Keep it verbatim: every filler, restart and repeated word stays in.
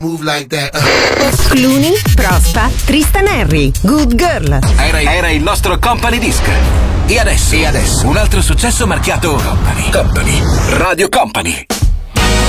Move like that. Clooney, Prospa, Tristan Henry, Good Girl. Era, era il nostro Company Disc. E adesso, e adesso, un altro successo marchiato Company. Company. Radio Company.